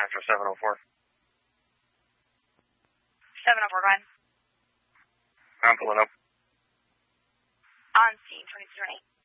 after 704. 704, go ahead. I'm pulling up. On scene, 2220.